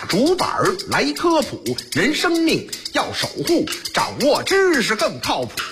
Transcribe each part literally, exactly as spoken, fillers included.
竹板来科普，人生命要守护，掌握知识更靠谱。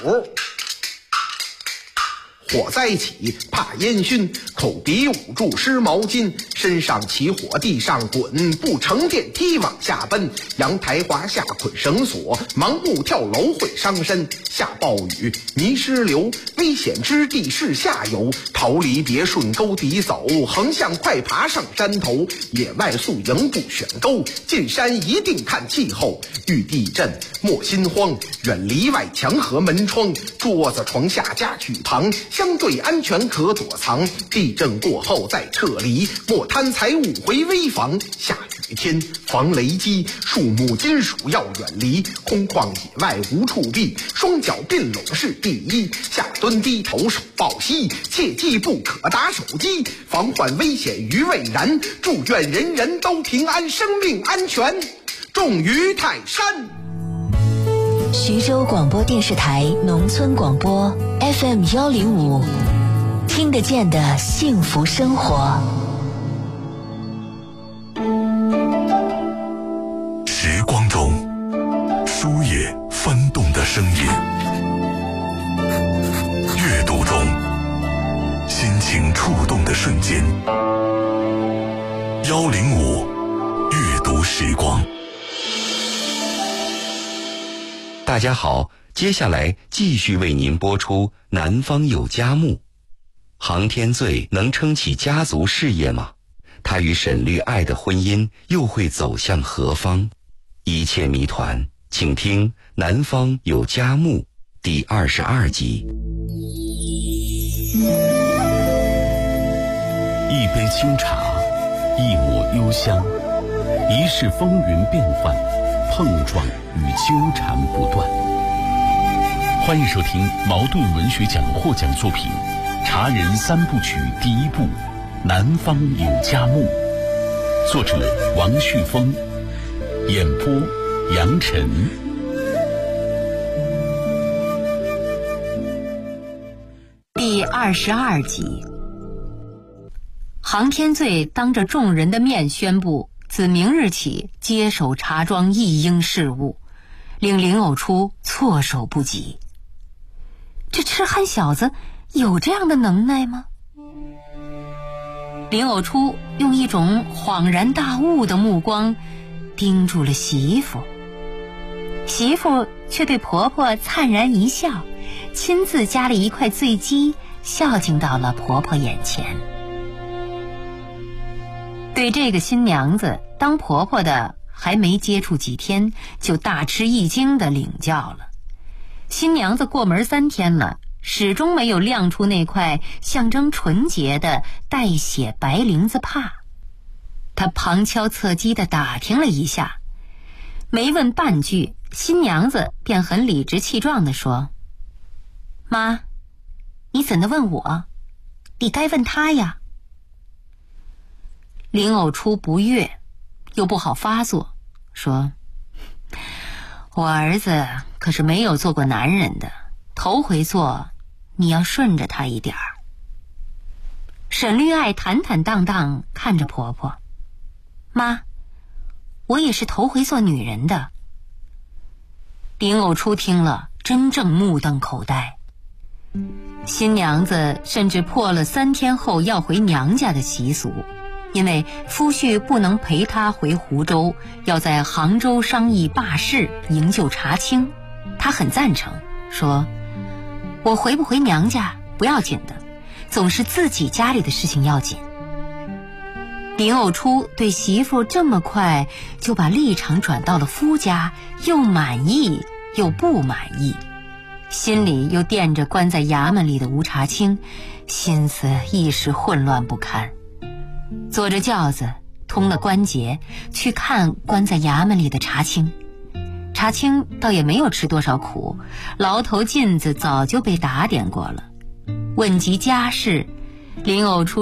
火灾起怕烟熏，口鼻捂住湿毛巾，身上起火地上滚，不乘电梯往下奔，阳台滑下捆绳索，盲目跳楼会伤身，下暴雨泥石流，危险之地是下游，逃离别顺沟底走，横向快爬上山头，野外宿营不选沟，进山一定看气候，遇地震莫心慌，远离外墙和门窗，桌子床下家具旁，相对安全可躲藏，地震过后再撤离，莫贪财物回危房。下雨天防雷击，树木金属要远离，空旷野外无处避，双脚并拢是第一，下蹲低头手抱膝，切记不可打手机，防患危险于未然，祝愿人人都平安，生命安全重于泰山。 徐州广播电视台农村广播 F M 幺零五，听得见的幸福生活。 时光中，书页翻动的声音；阅读中，心情触动的瞬间。幺零五阅读时光。 大家好，接下来继续为您播出《南方有佳木》。杭天醉能撑起家族事业吗？他与沈绿爱的婚姻又会走向何方？一切谜团，请听《南方有佳木》第二十二集。 一杯清茶，一抹幽香，一世风云变幻，碰撞与纠缠不断。欢迎收听茅盾文学奖获奖作品《茶人三部曲》第一部《南方有佳木》，作者王旭峰，演播杨晨。 第二十二集，杭天醉当着众人的面宣布，自明日起接手茶庄一应事务，令林藕初措手不及。这痴汉小子有这样的能耐吗？林藕初用一种恍然大悟的目光盯住了媳妇，媳妇却对婆婆灿然一笑，亲自夹了一块醉鸡孝敬到了婆婆眼前。对这个新娘子当婆婆的还没接触几天，就大吃一惊的领教了。新娘子过门三天了，始终没有亮出那块象征纯洁的带血白绫子帕。她旁敲侧击地打听了一下，没问半句，新娘子便很理直气壮地说：妈，你怎的问我？你该问他呀。林藕初不悦，又不好发作，说：我儿子可是没有做过男人的，头回做，你要顺着他一点儿。沈绿爱坦坦荡荡看着婆婆：妈，我也是头回做女人的。林藕初听了，真正目瞪口呆。新娘子甚至破了三天后要回娘家的习俗，因为夫婿不能陪她回湖州，要在杭州商议罢市，营救茶青。她很赞成，说：我回不回娘家不要紧的，总是自己家里的事情要紧。林藕初对媳妇这么快就把立场转到了夫家，又满意又不满意，心里又惦着关在衙门里的吴茶青，心思一时混乱不堪。坐着轿子通了关节，去看关在衙门里的茶青。茶青倒也没有吃多少苦，牢头镜子早就被打点过了。问及家事，林藕初